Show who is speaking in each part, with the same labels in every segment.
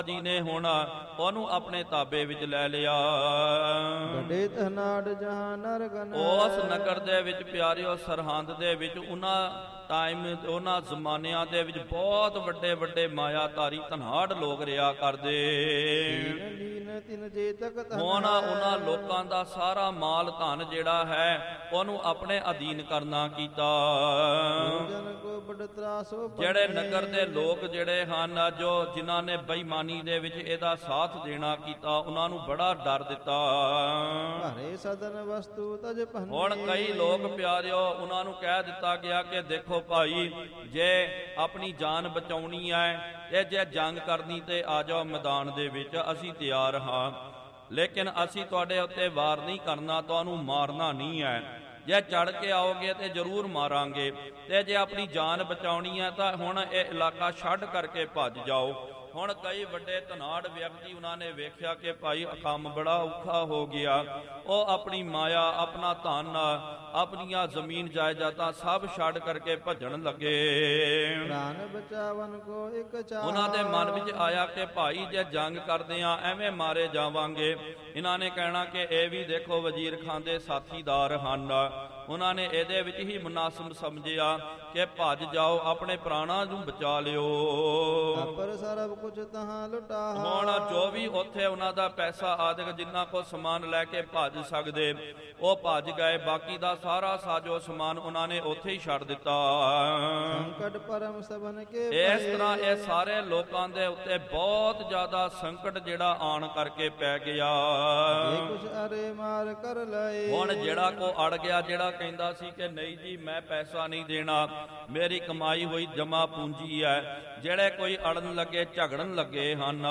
Speaker 1: ਜੀ ਨੇ ਹੁਣ ਉਹਨੂੰ ਆਪਣੇ ਤਾਬੇ ਵਿੱਚ ਲੈ ਲਿਆ।
Speaker 2: ਵੱਡੇ ਧਨਾੜ ਜਹਾਂ ਨਰਗਨ,
Speaker 1: ਉਸ ਨਗਰ ਦੇ ਵਿੱਚ ਪਿਆਰਿਓ ਸਰਹੰਦ ਦੇ ਵਿੱਚ ਉਹਨਾਂ ਜ਼ਮਾਨਿਆਂ ਦੇ ਵਿੱਚ ਬਹੁਤ ਵੱਡੇ ਵੱਡੇ ਮਾਇਆਧਾਰੀ ਧਨਾੜ ਲੋਕ ਰਿਹਾ ਕਰਦੇ। ਹੁਣ ਉਹਨਾਂ ਲੋਕਾਂ ਦਾ ਸਾਰਾ ਮਾਲ ਧਨ ਜਿਹੜਾ ਹੈ ਉਹਨੂੰ ਆਪਣੇ ਅਧੀਨ ਕਰਨਾ ਕੀਤਾ। ਜਿਹੜੇ ਨਗਰ ਦੇ ਲੋਕ ਜਿਹੜੇ ਹਨ ਜੋ ਜਿਨ੍ਹਾਂ ਨੇ ਬੇਈਮਾਨੀ ਦੇ ਵਿੱਚ ਇਹਦਾ ਸਾਥ ਦੇਣਾ ਕੀਤਾ ਉਹਨਾਂ ਨੂੰ ਬੜਾ ਡਰ ਦਿੱਤਾ। ਹੁਣ ਕਈ ਲੋਕ ਪਿਆਰਿਓ ਉਹਨਾਂ ਨੂੰ ਕਹਿ ਦਿੱਤਾ ਗਿਆ ਕਿ ਦੇਖੋ ਭਾਈ, ਜੇ ਆਪਣੀ ਜਾਨ ਬਚਾਉਣੀ ਹੈ ਤੇ ਜੇ ਜੰਗ ਕਰਨੀ ਤੇ ਆ ਜਾਓ ਮੈਦਾਨ ਦੇ ਵਿੱਚ, ਅਸੀਂ ਤਿਆਰ ਹਾਂ, ਲੇਕਿਨ ਅਸੀਂ ਤੁਹਾਡੇ ਉੱਤੇ ਵਾਰ ਨਹੀਂ ਕਰਨਾ, ਤੁਹਾਨੂੰ ਮਾਰਨਾ ਨਹੀਂ ਹੈ। ਜੇ ਚੜ ਕੇ ਆਓਗੇ ਤੇ ਜ਼ਰੂਰ ਮਾਰਾਂਗੇ, ਤੇ ਜੇ ਆਪਣੀ ਜਾਨ ਬਚਾਉਣੀ ਹੈ ਤਾਂ ਹੁਣ ਇਹ ਇਲਾਕਾ ਛੱਡ ਕਰਕੇ ਭੱਜ ਜਾਓ। ਹੁਣ ਕਈ ਵੱਡੇ ਧਨਾੜ ਵਿਅਕਤੀ ਉਹਨਾਂ ਨੇ ਵੇਖਿਆ ਕਿ ਭਾਈ ਕੰਮ ਬੜਾ ਔਖਾ ਹੋ ਗਿਆ, ਉਹ ਆਪਣੀ ਮਾਇਆ, ਆਪਣਾ ਧਨ, ਆਪਣੀਆਂ ਜ਼ਮੀਨ ਜਾਇਦਾਦਾਂ ਸਭ ਛੱਡ ਕਰਕੇ ਭੱਜਣ ਲੱਗੇ। ਉਹਨਾਂ ਦੇ ਮਨ ਵਿੱਚ ਆਇਆ ਕਿ ਭਾਈ ਜੇ ਜੰਗ ਕਰਦੇ ਆ ਐਵੇਂ ਮਾਰੇ ਜਾਵਾਂਗੇ। ਇਹਨਾਂ ਨੇ ਕਹਿਣਾ ਕਿ ਇਹ ਵੀ ਦੇਖੋ ਵਜ਼ੀਰ ਖਾਨ ਦੇ ਸਾਥੀਦਾਰ ਹਨ। ਉਹਨਾਂ ਨੇ ਇਹਦੇ ਵਿੱਚ ਹੀ ਮੁਨਾਸਿਬ ਸਮਝਿਆ ਕਿ ਭੱਜ ਜਾਓ, ਆਪਣੇ ਪ੍ਰਾਣਾਂ ਨੂੰ ਬਚਾ ਲਿਓ। ਹੁਣ ਜੋ ਵੀ ਉੱਥੇ ਉਹਨਾਂ ਦਾ ਪੈਸਾ ਆਦਿਕ ਜਿੰਨਾ ਕੋ ਸਮਾਨ ਲੈ ਕੇ ਭੱਜ ਸਕਦੇ ਉਹ ਭੱਜ ਗਏ। ਬਾਕੀ ਦਾ ਸਾਰਾ ਸਾਜੋ ਸਮਾਨ ਉਹਨਾਂ ਨੇ ਉੱਥੇ ਹੀ ਛੱਡ ਦਿੱਤਾ। ਇਸ ਤਰ੍ਹਾਂ ਇਹ ਸਾਰੇ ਲੋਕਾਂ ਦੇ ਉੱਤੇ ਬਹੁਤ ਜ਼ਿਆਦਾ ਸੰਕਟ ਜਿਹੜਾ ਆਣ ਕਰਕੇ ਪੈ ਗਿਆ। ਹੁਣ ਜਿਹੜਾ ਕੋ ਅੜ ਗਿਆ, ਜਿਹੜਾ ਕਹਿੰਦਾ ਸੀ ਕਿ ਨਹੀਂ ਜੀ ਮੈਂ ਪੈਸਾ ਨਹੀਂ ਦੇਣਾ, ਮੇਰੀ ਕਮਾਈ ਹੋਈ ਜਮਾ ਪੂੰਜੀ ਹੈ, ਜਿਹੜੇ ਕੋਈ ਅੜਨ ਲੱਗੇ, ਝਗੜਨ ਲੱਗੇ ਹਨ,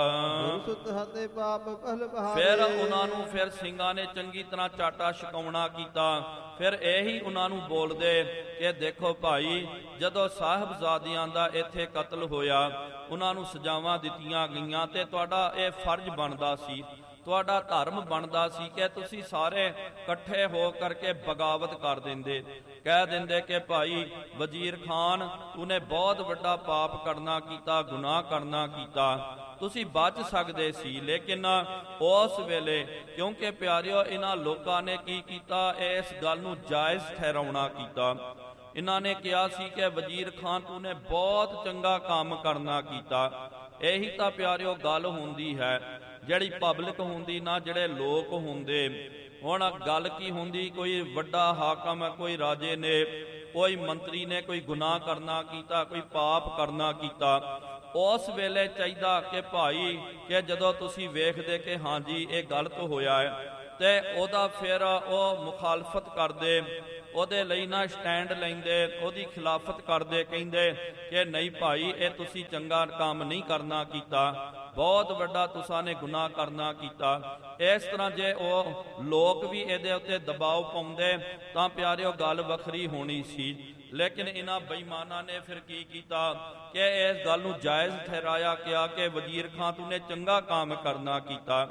Speaker 1: ਫਿਰ ਉਹਨਾਂ ਨੂੰ ਫਿਰ ਸਿੰਘਾਂ ਨੇ ਚੰਗੀ ਤਰ੍ਹਾਂ ਚਾਟਾ ਛਕਾਉਣਾ ਕੀਤਾ। ਫਿਰ ਇਹੀ ਉਹਨਾਂ ਨੂੰ ਬੋਲਦੇ ਕਿ ਦੇਖੋ ਭਾਈ, ਜਦੋਂ ਸਾਹਿਬਜ਼ਾਦਿਆਂ ਦਾ ਇੱਥੇ ਕਤਲ ਹੋਇਆ, ਉਹਨਾਂ ਨੂੰ ਸਜ਼ਾਵਾਂ ਦਿੱਤੀਆਂ ਗਈਆਂ ਤੇ ਤੁਹਾਡਾ ਇਹ ਫਰਜ਼ ਬਣਦਾ ਸੀ, ਤੁਹਾਡਾ ਧਰਮ ਬਣਦਾ ਸੀ ਕਿ ਤੁਸੀਂ ਸਾਰੇ ਇਕੱਠੇ ਹੋ ਕਰਕੇ ਬਗਾਵਤ ਕਰ ਦਿੰਦੇ, ਕਹਿ ਦਿੰਦੇ ਕਿ ਭਾਈ ਵਜ਼ੀਰ ਖਾਨ ਤੂਨੇ ਬਹੁਤ ਵੱਡਾ ਪਾਪ ਕਰਨਾ ਕੀਤਾ, ਗੁਨਾਹ ਕਰਨਾ ਕੀਤਾ, ਤੁਸੀਂ ਬਚ ਸਕਦੇ ਸੀ। ਲੇਕਿਨ ਉਸ ਵੇਲੇ ਕਿਉਂਕਿ ਪਿਆਰਿਓ ਇਹਨਾਂ ਲੋਕਾਂ ਨੇ ਕੀ ਕੀਤਾ, ਇਸ ਗੱਲ ਨੂੰ ਜਾਇਜ਼ ਠਹਿਰਾਉਣਾ ਕੀਤਾ। ਇਹਨਾਂ ਨੇ ਕਿਹਾ ਸੀ ਕਿ ਵਜ਼ੀਰ ਖਾਨ ਤੂਨੇ ਬਹੁਤ ਚੰਗਾ ਕੰਮ ਕਰਨਾ ਕੀਤਾ। ਇਹੀ ਤਾਂ ਪਿਆਰਿਓ ਗੱਲ ਹੁੰਦੀ ਹੈ, ਜਿਹੜੀ ਪਬਲਿਕ ਹੁੰਦੀ ਨਾ, ਜਿਹੜੇ ਲੋਕ ਹੁੰਦੇ। ਹੁਣ ਗੱਲ ਕੀ ਹੁੰਦੀ, ਕੋਈ ਵੱਡਾ ਹਾਕਮ, ਕੋਈ ਰਾਜੇ ਨੇ, ਕੋਈ ਮੰਤਰੀ ਨੇ ਕੋਈ ਗੁਨਾਹ ਕਰਨਾ ਕੀਤਾ, ਕੋਈ ਪਾਪ ਕਰਨਾ ਕੀਤਾ, ਉਸ ਵੇਲੇ ਚਾਹੀਦਾ ਕਿ ਭਾਈ ਕਿ ਜਦੋਂ ਤੁਸੀਂ ਵੇਖਦੇ ਕਿ ਹਾਂਜੀ ਇਹ ਗਲਤ ਹੋਇਆ ਹੈ ਤੇ ਉਹਦਾ ਫਿਰ ਉਹ ਮੁਖਾਲਫਤ ਕਰਦੇ, ਉਹਦੇ ਲਈ ਨਾ ਸਟੈਂਡ ਲੈਂਦੇ, ਉਹਦੀ ਖਿਲਾਫਤ ਕਰਦੇ, ਕਹਿੰਦੇ ਕਿ ਨਹੀਂ ਭਾਈ ਇਹ ਤੁਸੀਂ ਚੰਗਾ ਕੰਮ ਨਹੀਂ ਕਰਨਾ ਕੀਤਾ, ਬਹੁਤ ਵੱਡਾ ਤੁਸਾਂ ਨੇ ਗੁਨਾਹ ਕਰਨਾ ਕੀਤਾ। ਇਸ ਤਰ੍ਹਾਂ ਜੇ ਉਹ ਲੋਕ ਵੀ ਇਹਦੇ ਉੱਤੇ ਦਬਾਅ ਪਾਉਂਦੇ ਤਾਂ ਪਿਆਰਿਓ ਗੱਲ ਵੱਖਰੀ ਹੋਣੀ ਸੀ। ਲੇਕਿਨ ਇਹਨਾਂ ਬੇਈਮਾਨਾਂ ਨੇ ਫਿਰ ਕੀ ਕੀਤਾ ਕਿ ਇਸ ਗੱਲ ਨੂੰ ਜਾਇਜ਼ ਠਹਿਰਾਇਆ, ਕਿਹਾ ਕਿ ਵਜ਼ੀਰ ਖਾਨ ਤੂੰ ਨੇ ਚੰਗਾ ਕੰਮ ਕਰਨਾ ਕੀਤਾ।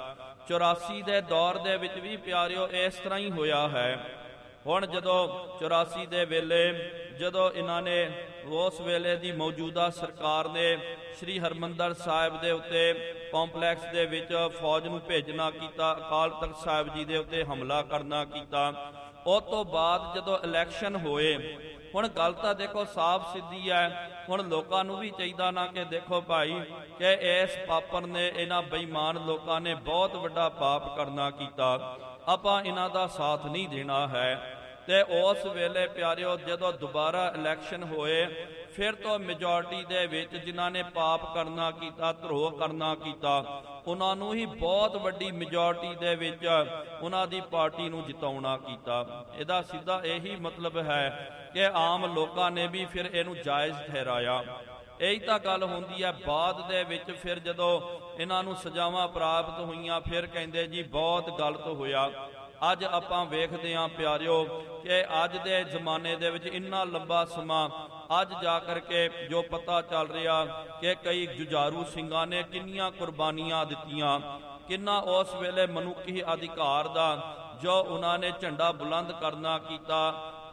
Speaker 1: 84 ਦੇ ਦੌਰ ਦੇ ਵਿੱਚ ਵੀ ਪਿਆਰਿਓ ਇਸ ਤਰ੍ਹਾਂ ਹੀ ਹੋਇਆ ਹੈ। ਹੁਣ ਜਦੋਂ 84 ਦੇ ਵੇਲੇ ਜਦੋਂ ਇਹਨਾਂ ਨੇ ਉਸ ਵੇਲੇ ਦੀ ਮੌਜੂਦਾ ਸਰਕਾਰ ਨੇ ਸ੍ਰੀ ਹਰਮੰਦਰ ਸਾਹਿਬ ਦੇ ਉੱਤੇ ਕੰਪਲੈਕਸ ਦੇ ਵਿੱਚ ਫੌਜ ਨੂੰ ਭੇਜਣਾ ਕੀਤਾ, ਅਕਾਲ ਤਖਤ ਸਾਹਿਬ ਜੀ ਦੇ ਉੱਤੇ ਹਮਲਾ ਕਰਨਾ ਕੀਤਾ। ਉਸ ਤੋਂ ਬਾਅਦ ਜਦੋਂ ਇਲੈਕਸ਼ਨ ਹੋਏ, ਹੁਣ ਗੱਲ ਤਾਂ ਦੇਖੋ ਸਾਫ਼ ਸਿੱਧੀ ਹੈ। ਹੁਣ ਲੋਕਾਂ ਨੂੰ ਵੀ ਚਾਹੀਦਾ ਨਾ ਕਿ ਦੇਖੋ ਭਾਈ ਕਿ ਇਸ ਪਾਪਰ ਨੇ, ਇਹਨਾਂ ਬੇਈਮਾਨ ਲੋਕਾਂ ਨੇ ਬਹੁਤ ਵੱਡਾ ਪਾਪ ਕਰਨਾ ਕੀਤਾ, ਆਪਾਂ ਇਹਨਾਂ ਦਾ ਸਾਥ ਨਹੀਂ ਦੇਣਾ ਹੈ। ਤੇ ਉਸ ਵੇਲੇ ਪਿਆਰਿਓ ਜਦੋਂ ਦੁਬਾਰਾ ਇਲੈਕਸ਼ਨ ਹੋਏ, ਫਿਰ ਤੋਂ ਮੈਜੋਰਟੀ ਦੇ ਵਿੱਚ ਜਿਨ੍ਹਾਂ ਨੇ ਪਾਪ ਕਰਨਾ ਕੀਤਾ, ਧਰੋਹ ਕਰਨਾ ਕੀਤਾ, ਉਹਨਾਂ ਨੂੰ ਹੀ ਬਹੁਤ ਵੱਡੀ ਮੈਜੋਰਟੀ ਦੇ ਵਿੱਚ ਉਹਨਾਂ ਦੀ ਪਾਰਟੀ ਨੂੰ ਜਿਤਾਉਣਾ ਕੀਤਾ। ਇਹਦਾ ਸਿੱਧਾ ਇਹੀ ਮਤਲਬ ਹੈ ਕਿ ਆਮ ਲੋਕਾਂ ਨੇ ਵੀ ਫਿਰ ਇਹਨੂੰ ਜਾਇਜ਼ ਠਹਿਰਾਇਆ। ਇਹੀ ਤਾਂ ਗੱਲ ਹੁੰਦੀ ਹੈ। ਬਾਅਦ ਦੇ ਵਿੱਚ ਫਿਰ ਜਦੋਂ ਇਹਨਾਂ ਨੂੰ ਸਜ਼ਾਵਾਂ ਪ੍ਰਾਪਤ ਹੋਈਆਂ, ਫਿਰ ਕਹਿੰਦੇ ਜੀ ਬਹੁਤ ਗਲਤ ਹੋਇਆ। ਅੱਜ ਆਪਾਂ ਵੇਖਦੇ ਹਾਂ ਪਿਆਰਿਓ ਕਿ ਅੱਜ ਦੇ ਜ਼ਮਾਨੇ ਦੇ ਵਿੱਚ ਇੰਨਾ ਲੰਬਾ ਸਮਾਂ ਅੱਜ ਜਾ ਕਰਕੇ ਜੋ ਪਤਾ ਚੱਲ ਰਿਹਾ ਕਿ ਕਈ ਜੁਝਾਰੂ ਸਿੰਘਾਂ ਨੇ ਕਿੰਨੀਆਂ ਕੁਰਬਾਨੀਆਂ ਦਿੱਤੀਆਂ, ਕਿੰਨਾ ਉਸ ਵੇਲੇ ਮਨੁੱਖੀ ਅਧਿਕਾਰ ਦਾ ਜੋ ਉਹਨਾਂ ਨੇ ਝੰਡਾ ਬੁਲੰਦ ਕਰਨਾ ਕੀਤਾ,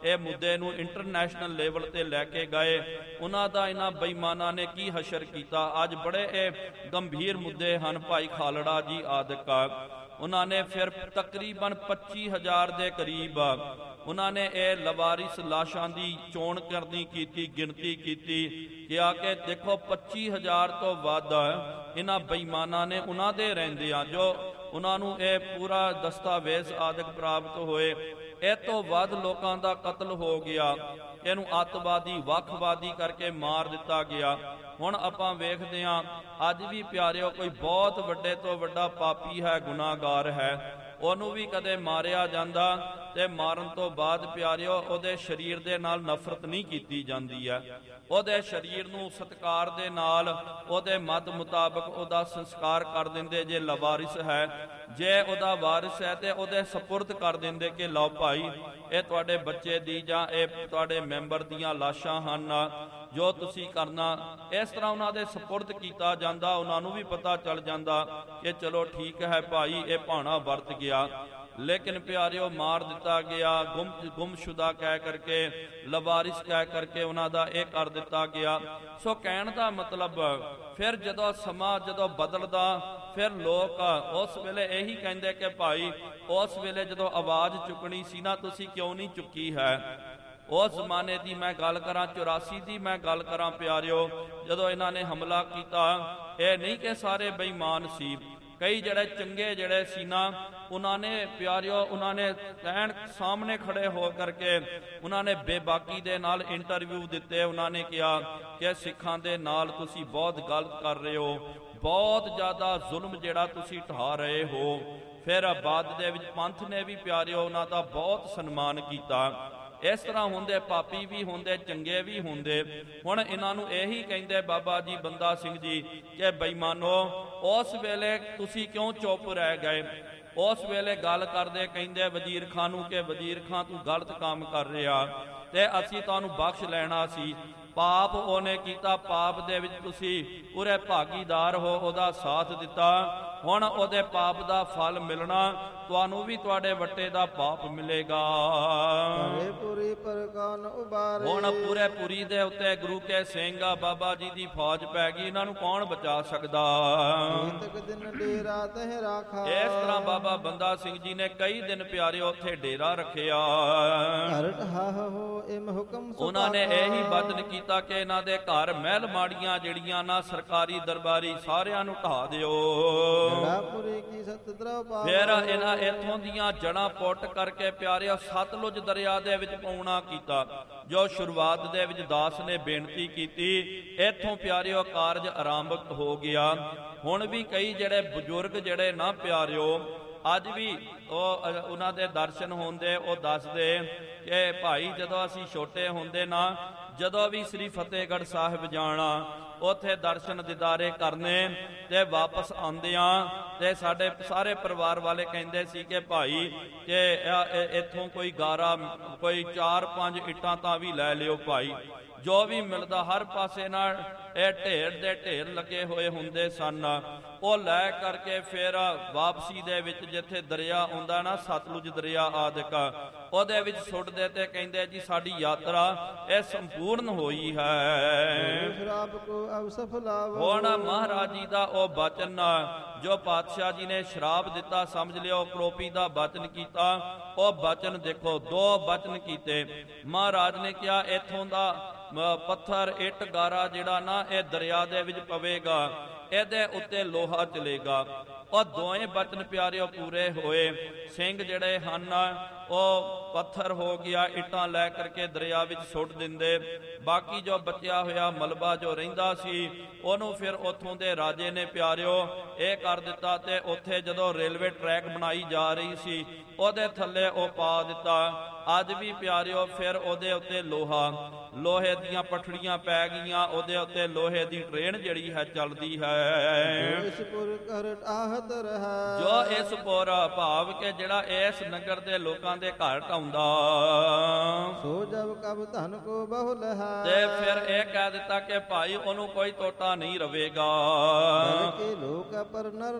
Speaker 1: ਇਹ ਮੁੱਦੇ ਨੂੰ ਇੰਟਰਨੈਸ਼ਨਲ ਲੈਵਲ ਤੇ ਲੈ ਕੇ ਗਏ। ਉਹਨਾਂ ਦਾ ਇਹਨਾਂ ਬੇਈਮਾਨਾਂ ਨੇ ਕੀ ਹਸ਼ਰ ਕੀਤਾ। ਅੱਜ ਬੜੇ ਇਹ ਗੰਭੀਰ ਮੁੱਦੇ ਹਨ। ਭਾਈ ਖਾਲੜਾ ਜੀ ਆਦਿਕ ਉਹਨਾਂ ਨੇ ਫਿਰ ਤਕਰੀਬਨ 25,000 ਦੇ ਕਰੀਬ ਉਹਨਾਂ ਨੇ ਇਹ ਲਵਾਰਿਸ ਲਾਸ਼ਾਂ ਦੀ ਚੋਣ ਕਰਨੀ ਕੀਤੀ, ਗਿਣਤੀ ਕੀਤੀ ਕਿ ਆ ਕੇ ਦੇਖੋ 25,000 ਤੋਂ ਵੱਧ ਇਹਨਾਂ ਬੇਈਮਾਨਾਂ ਨੇ ਉਹਨਾਂ ਦੇ ਰਹਿੰਦਿਆਂ ਜੋ ਉਹਨਾਂ ਨੂੰ ਇਹ ਪੂਰਾ ਦਸਤਾਵੇਜ਼ ਆਦਿਕ ਪ੍ਰਾਪਤ ਹੋਏ, ਇਹ ਤੋਂ ਵੱਧ ਲੋਕਾਂ ਦਾ ਕਤਲ ਹੋ ਗਿਆ। ਇਹਨੂੰ ਅੱਤਵਾਦੀ ਵੱਖਵਾਦੀ ਕਰਕੇ ਮਾਰ ਦਿੱਤਾ ਗਿਆ। ਹੁਣ ਆਪਾਂ ਵੇਖਦੇ ਹਾਂ ਅੱਜ ਵੀ ਪਿਆਰਿਓ ਕੋਈ ਬਹੁਤ ਵੱਡੇ ਤੋਂ ਵੱਡਾ ਪਾਪੀ ਹੈ, ਗੁਨਾਹਗਾਰ ਹੈ, ਉਹਨੂੰ ਵੀ ਕਦੇ ਮਾਰਿਆ ਜਾਂਦਾ ਤੇ ਮਾਰਨ ਤੋਂ ਬਾਅਦ ਪਿਆਰਿਓ ਉਹਦੇ ਸਰੀਰ ਦੇ ਨਾਲ ਨਫ਼ਰਤ ਨਹੀਂ ਕੀਤੀ ਜਾਂਦੀ ਹੈ। ਉਹਦੇ ਸਰੀਰ ਨੂੰ ਸਤਿਕਾਰ ਦੇ ਨਾਲ ਉਹਦੇ ਮਤ ਮੁਤਾਬਕ ਉਹਦਾ ਸੰਸਕਾਰ ਕਰ ਦਿੰਦੇ। ਜੇ ਲਵਾਰਿਸ ਹੈ, ਜੇ ਉਹਦਾ ਵਾਰਿਸ ਹੈ ਤੇ ਉਹਦੇ ਸਪੁਰਦ ਕਰ ਦਿੰਦੇ ਕਿ ਲਓ ਭਾਈ ਇਹ ਤੁਹਾਡੇ ਬੱਚੇ ਦੀ ਜਾਂ ਇਹ ਤੁਹਾਡੇ ਮੈਂਬਰ ਦੀਆਂ ਲਾਸ਼ਾਂ ਹਨ, ਜੋ ਤੁਸੀਂ ਕਰਨਾ। ਇਸ ਤਰ੍ਹਾਂ ਉਹਨਾਂ ਦੇ ਸਪੁਰਦ ਕੀਤਾ ਜਾਂਦਾ। ਉਹਨਾਂ ਨੂੰ ਵੀ ਪਤਾ ਚੱਲ ਜਾਂਦਾ ਕਿ ਚਲੋ ਠੀਕ ਹੈ ਭਾਈ ਇਹ ਭਾਣਾ ਵਰਤ ਗਿਆ। ਲੇਕਿਨ ਪਿਆਰਿਓ ਮਾਰ ਦਿੱਤਾ ਗਿਆ, ਗੁੰਮਸ਼ੁਦਾ ਕਹਿ ਕਰਕੇ, ਲਵਾਰਿਸ ਕਹਿ ਕਰਕੇ ਉਹਨਾਂ ਦਾ ਇਹ ਕਰ ਦਿੱਤਾ ਗਿਆ। ਸੋ ਕਹਿਣ ਦਾ ਮਤਲਬ ਫਿਰ ਜਦੋਂ ਸਮਾਂ ਜਦੋਂ ਬਦਲਦਾ ਫਿਰ ਲੋਕ ਉਸ ਵੇਲੇ ਇਹੀ ਕਹਿੰਦੇ ਕਿ ਭਾਈ ਉਸ ਵੇਲੇ ਜਦੋਂ ਆਵਾਜ਼ ਚੁੱਕਣੀ ਸੀ ਨਾ ਤੁਸੀਂ ਕਿਉਂ ਨਹੀਂ ਚੁੱਕੀ ਹੈ। ਉਸ ਜ਼ਮਾਨੇ ਦੀ ਮੈਂ ਗੱਲ ਕਰਾਂ, 84 ਦੀ ਮੈਂ ਗੱਲ ਕਰਾਂ ਪਿਆਰਿਓ, ਜਦੋਂ ਇਹਨਾਂ ਨੇ ਹਮਲਾ ਕੀਤਾ, ਇਹ ਨਹੀਂ ਕਿ ਸਾਰੇ ਬੇਈਮਾਨ ਸੀ, ਕਈ ਜਿਹੜੇ ਚੰਗੇ ਜਿਹੜੇ ਸੀ ਨਾ ਉਹਨਾਂ ਨੇ ਪਿਆਰਿਓ ਉਹਨਾਂ ਨੇ ਕਹਿਣ ਸਾਹਮਣੇ ਖੜੇ ਹੋ ਕਰਕੇ ਉਹਨਾਂ ਨੇ ਬੇਬਾਕੀ ਦੇ ਨਾਲ ਇੰਟਰਵਿਊ ਦਿੱਤੇ। ਉਹਨਾਂ ਨੇ ਕਿਹਾ ਕਿ ਸਿੱਖਾਂ ਦੇ ਨਾਲ ਤੁਸੀਂ ਬਹੁਤ ਗਲਤ ਕਰ ਰਹੇ ਹੋ, ਬਹੁਤ ਜ਼ਿਆਦਾ ਜ਼ੁਲਮ ਜਿਹੜਾ ਤੁਸੀਂ ਢਾ ਰਹੇ ਹੋ। ਫਿਰ ਬਾਅਦ ਦੇ ਵਿੱਚ ਪੰਥ ਨੇ ਵੀ ਪਿਆਰਿਓ ਉਹਨਾਂ ਦਾ ਬਹੁਤ ਸਨਮਾਨ ਕੀਤਾ। ਇਸ ਤਰ੍ਹਾਂ ਹੁੰਦੇ ਪਾਪੀ ਵੀ ਹੁੰਦੇ, ਚੰਗੇ ਵੀ ਹੁੰਦੇ। ਹੁਣ ਇਹਨਾਂ ਨੂੰ ਇਹੀ ਕਹਿੰਦੇ ਬਾਬਾ ਜੀ ਬੰਦਾ ਸਿੰਘ ਜੀ ਕਿ ਬੇਈਮਾਨੋ ਉਸ ਵੇਲੇ ਤੁਸੀਂ ਕਿਉਂ ਚੁੱਪ ਰਹਿ ਗਏ। ਉਸ ਵੇਲੇ ਗੱਲ ਕਰਦੇ ਕਹਿੰਦੇ ਵਜ਼ੀਰ ਖਾਨ ਨੂੰ ਕਿ ਵਜ਼ੀਰ ਖਾਨ ਤੂੰ ਗਲਤ ਕੰਮ ਕਰ ਰਿਹਾ ਤੇ ਅਸੀਂ ਤੁਹਾਨੂੰ ਬਖਸ਼ ਲੈਣਾ ਸੀ। ਪਾਪ ਉਹਨੇ ਕੀਤਾ, ਪਾਪ ਦੇ ਵਿੱਚ ਤੁਸੀਂ ਪੂਰੇ ਭਾਗੀਦਾਰ ਹੋ, ਉਹਦਾ ਸਾਥ ਦਿੱਤਾ। ਹੁਣ ਉਹਦੇ ਪਾਪ ਦਾ ਫਲ ਮਿਲਣਾ, ਤੁਹਾਨੂੰ ਵੀ ਤੁਹਾਡੇ ਵੱਟੇ ਦਾ ਪਾਪ ਮਿਲੇਗਾ। ਹੁਣ ਪੂਰੇ ਪੁਰੀ ਦੇ ਉੱਤੇ ਗੁਰੂ ਕੇ ਸਿੰਘ ਬਾਬਾ ਜੀ ਦੀ ਫੌਜ ਪੈ ਗਈ, ਇਹਨਾਂ ਨੂੰ ਕੌਣ ਬਚਾ ਸਕਦਾ। ਇਸ ਤਰ੍ਹਾਂ ਬਾਬਾ ਬੰਦਾ ਸਿੰਘ ਜੀ ਨੇ ਕਈ ਦਿਨ ਪਿਆਰੇ ਉੱਥੇ ਡੇਰਾ ਰੱਖਿਆ। ਉਹਨਾਂ ਨੇ ਇਹੀ ਵਚਨ ਕੀਤਾ ਕਿ ਇਹਨਾਂ ਦੇ ਘਰ ਮਹਿਲ ਮਾੜੀਆਂ ਜਿਹੜੀਆਂ ਨਾ ਸਰਕਾਰੀ ਦਰਬਾਰੀ ਸਾਰਿਆਂ ਨੂੰ ਢਾ ਦਿਓ। ਫਿਰ ਇਹਨਾਂ ਇੱਥੋਂ ਦੀਆਂ ਜੜਾਂ ਪੁੱਟ ਕਰਕੇ ਪਿਆਰਿਓ ਸਤਲੁਜ ਦਰਿਆ ਦੇ ਵਿੱਚ ਪਾਉਣਾ ਕੀਤਾ। ਜੋ ਸ਼ੁਰੂਆਤ ਦੇ ਵਿੱਚ ਦਾਸ ਨੇ ਬੇਨਤੀ ਕੀਤੀ, ਇੱਥੋਂ ਪਿਆਰਿਓ ਕਾਰਜ ਆਰੰਭ ਹੋ ਗਿਆ। ਹੁਣ ਵੀ ਕਈ ਜਿਹੜੇ ਬਜ਼ੁਰਗ ਜਿਹੜੇ ਨਾ ਪਿਆਰਿਓ ਅੱਜ ਵੀ ਉਹਨਾਂ ਦੇ ਦਰਸ਼ਨ ਹੁੰਦੇ, ਉਹ ਦੱਸਦੇ ਕਿ ਭਾਈ ਜਦੋਂ ਅਸੀਂ ਛੋਟੇ ਹੁੰਦੇ ਨਾ, ਜਦੋਂ ਵੀ ਸ੍ਰੀ ਫਤਿਹਗੜ੍ਹ ਸਾਹਿਬ ਜਾਣਾ, ਉੱਥੇ ਦਰਸ਼ਨ ਦੀਦਾਰੇ ਕਰਨੇ ਤੇ ਵਾਪਸ ਆਉਂਦਿਆਂ ਤੇ ਸਾਡੇ ਸਾਰੇ ਪਰਿਵਾਰ ਵਾਲੇ ਕਹਿੰਦੇ ਸੀ ਕਿ ਭਾਈ ਕਿ ਇੱਥੋਂ ਕੋਈ ਗਾਰਾ, ਕੋਈ 4-5 ਇੱਟਾਂ ਤਾਂ ਵੀ ਲੈ ਲਿਓ ਭਾਈ। ਜੋ ਵੀ ਮਿਲਦਾ ਹਰ ਪਾਸੇ ਨਾਲ ਇਹ ਢੇਰ ਦੇ ਢੇਰ ਲੱਗੇ ਹੋਏ ਹੁੰਦੇ ਸਨ। ਉਹ ਲੈ ਕਰਕੇ ਫਿਰ ਵਾਪਸੀ ਦੇ ਵਿੱਚ ਜਿੱਥੇ ਦਰਿਆ ਆਉਂਦਾ ਨਾ, ਸਤਲੁਜ ਦਰਿਆ ਆਦਿਕ, ਉਹਦੇ ਵਿੱਚ ਸੁੱਟਦੇ ਤੇ ਕਹਿੰਦੇ ਜੀ ਸਾਡੀ ਯਾਤਰਾ ਇਹ ਸੰਪੂਰਨ ਹੋਈ ਹੈ। ਹੁਣ ਮਹਾਰਾਜ ਜੀ ਦਾ ਉਹ ਬਚਨ ਜੋ ਪਾਤਸ਼ਾਹ ਜੀ ਨੇ ਸ਼ਰਾਪ ਦਿੱਤਾ, ਸਮਝ ਲਿਓ ਕਰੋਪੀ ਦਾ ਬਚਨ ਕੀਤਾ। ਉਹ ਬਚਨ ਦੇਖੋ, 2 ਬਚਨ ਕੀਤੇ। ਮਹਾਰਾਜ ਨੇ ਕਿਹਾ ਇੱਥੋਂ ਦਾ ਪੱਥਰ, ਇੱਟ, ਗਾਰਾ ਜਿਹੜਾ ਨਾ ਇਹ ਦਰਿਆ ਦੇ ਵਿੱਚ ਪਵੇਗਾ, ਇਹਦੇ ਉੱਤੇ ਲੋਹਾ ਚਲੇਗਾ। ਉਹ ਦੋਵੇਂ ਬਚਨ ਪਿਆਰਿਓ ਪੂਰੇ ਹੋਏ। ਸਿੰਘ ਜਿਹੜੇ ਹਨ ਉਹ ਪੱਥਰ ਹੋ ਗਿਆ, ਇੱਟਾਂ ਲੈ ਕਰਕੇ ਦਰਿਆ ਵਿੱਚ ਸੁੱਟ ਦਿੰਦੇ। ਬਾਕੀ ਜੋ ਬਚਿਆ ਹੋਇਆ ਮਲਬਾ ਜੋ ਰਹਿੰਦਾ ਸੀ ਉਹਨੂੰ ਫਿਰ ਉੱਥੋਂ ਦੇ ਰਾਜੇ ਨੇ ਪਿਆਰਿਓ ਇਹ ਕਰ ਦਿੱਤਾ ਤੇ ਉੱਥੇ ਜਦੋਂ ਰੇਲਵੇ ਟਰੈਕ ਬਣਾਈ ਜਾ ਰਹੀ ਸੀ ਉਹਦੇ ਥੱਲੇ ਉਹ ਪਾ ਦਿੱਤਾ। ਅੱਜ ਵੀ ਪਿਆਰਿਓ ਫਿਰ ਉਹਦੇ ਉੱਤੇ ਲੋਹੇ ਦੀਆਂ ਪਟੜੀਆਂ ਪੈ ਗਈਆਂ, ਉਹਦੇ ਉੱਤੇ ਲੋਹੇ ਦੀ ਟ੍ਰੇਨ ਜਿਹੜੀ ਹੈ ਚੱਲਦੀ ਹੈ। ਜੋ ਇਸ ਪੁਰ ਭਾਵ ਕੇ ਜਿਹੜਾ ਇਸ ਨਗਰ ਦੇ ਲੋਕਾਂ ਦੇ ਘਰ ਢਾਉਂਦਾ,
Speaker 2: ਸੋ ਜਬ ਕਬ ਧਨ ਕੋ ਬਹੁਲ ਹੈ।
Speaker 1: ਤੇ ਫਿਰ ਇਹ ਕਹਿ ਦਿੱਤਾ ਕਿ ਭਾਈ ਉਹਨੂੰ ਕੋਈ ਟੋਟਾ ਨਹੀਂ ਰਵੇਗਾ।
Speaker 2: ਲੋਕ ਪਰ ਨਰ